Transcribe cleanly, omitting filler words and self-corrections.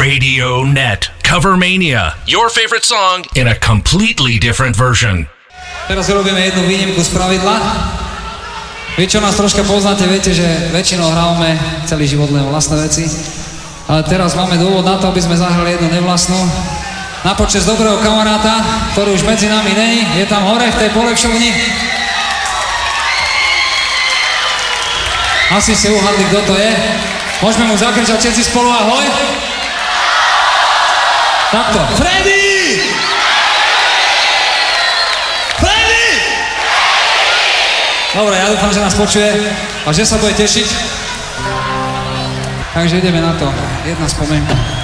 Radio Net. Covermania. Your favorite song in a completely different version. Teraz urobíme jednu výnimku z pravidla. Vy, čo nás troška poznáte, viete, že väčšinou hráme celý život len vlastné veci. Ale teraz máme dôvod na to, aby sme zahrali jednu nevlastnú. Na počesť dobrého kamaráta, ktorý už medzi nami není. Je tam hore v tej polepšovni. Asi ste uhadli, kto to je. Môžeme mu zakričať všetci spolu ahoj. Takto. Freddy! Freddy! Dobre, ja dúfam, že nás počuje a že sa bude tešiť. Takže ideme na to. Jedna spomienka.